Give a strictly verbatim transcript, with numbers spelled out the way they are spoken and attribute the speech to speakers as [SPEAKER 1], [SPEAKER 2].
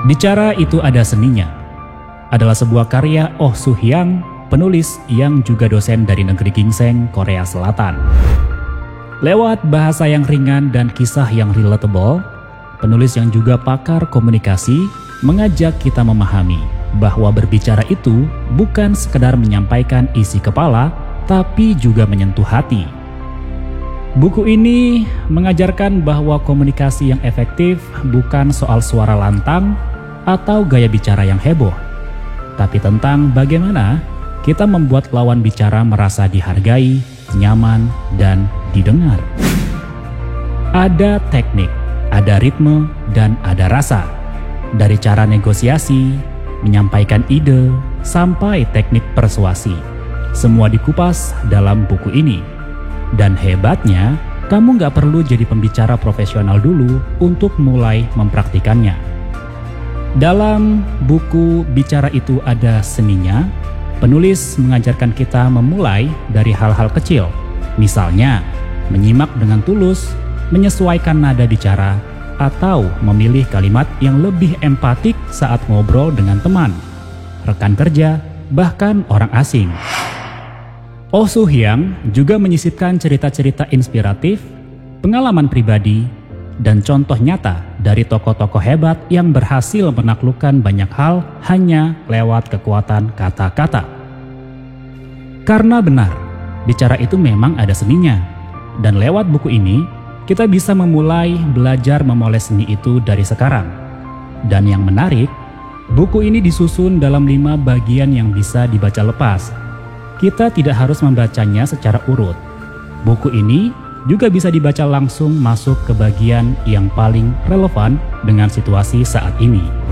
[SPEAKER 1] Bicara itu ada seninya adalah sebuah karya Oh Soo-hyang, penulis yang juga dosen dari negeri ginseng, Korea Selatan. Lewat bahasa yang ringan dan kisah yang relatable, penulis yang juga pakar komunikasi mengajak kita memahami bahwa berbicara itu bukan sekedar menyampaikan isi kepala, tapi juga menyentuh hati. Buku ini mengajarkan bahwa komunikasi yang efektif bukan soal suara lantang atau gaya bicara yang heboh, tapi tentang bagaimana kita membuat lawan bicara merasa dihargai, nyaman, dan didengar. Ada teknik, ada ritme, dan ada rasa. Dari cara negosiasi, menyampaikan ide, sampai teknik persuasi. Semua dikupas dalam buku ini. Dan hebatnya, kamu nggak perlu jadi pembicara profesional dulu untuk mulai mempraktikannya. Dalam buku Bicara Itu Ada Seninya, penulis mengajarkan kita memulai dari hal-hal kecil. Misalnya, menyimak dengan tulus, menyesuaikan nada bicara, atau memilih kalimat yang lebih empatik saat ngobrol dengan teman, rekan kerja, bahkan orang asing. Oh Soo-hyang juga menyisipkan cerita-cerita inspiratif, pengalaman pribadi, dan contoh nyata dari tokoh-tokoh hebat yang berhasil menaklukkan banyak hal hanya lewat kekuatan kata-kata. Karena benar, bicara itu memang ada seninya. Dan lewat buku ini, kita bisa memulai belajar memoles seni itu dari sekarang. Dan yang menarik, buku ini disusun dalam lima bagian yang bisa dibaca lepas. Kita tidak harus membacanya secara urut. Buku ini juga bisa dibaca langsung masuk ke bagian yang paling relevan dengan situasi saat ini.